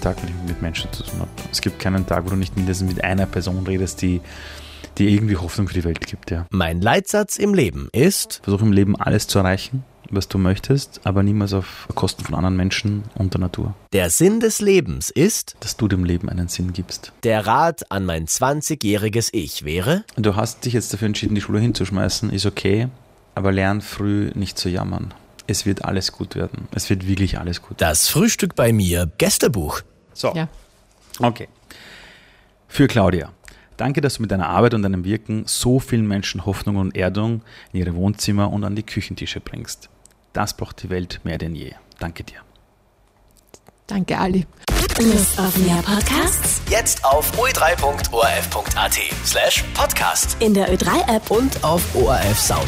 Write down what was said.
Tag, wenn ich mit Menschen zu tun habe. Es gibt keinen Tag, wo du nicht mindestens mit einer Person redest, die irgendwie Hoffnung für die Welt gibt. Ja. Mein Leitsatz im Leben ist: Versuch im Leben alles zu erreichen, was du möchtest, aber niemals auf Kosten von anderen Menschen und der Natur. Der Sinn des Lebens ist, dass du dem Leben einen Sinn gibst. Der Rat an mein 20-jähriges Ich wäre: Du hast dich jetzt dafür entschieden, die Schule hinzuschmeißen, ist okay, aber lern früh nicht zu jammern. Es wird alles gut werden. Es wird wirklich alles gut werden. Das Frühstück bei mir, Gästebuch. So, Ja. Okay. Für Claudia. Danke, dass du mit deiner Arbeit und deinem Wirken so vielen Menschen Hoffnung und Erdung in ihre Wohnzimmer und an die Küchentische bringst. Das braucht die Welt mehr denn je. Danke dir. Danke, Ali. Lust auf mehr Podcasts? Jetzt auf o3.orf.at/podcast In der Ö3-App und auf ORF Sound.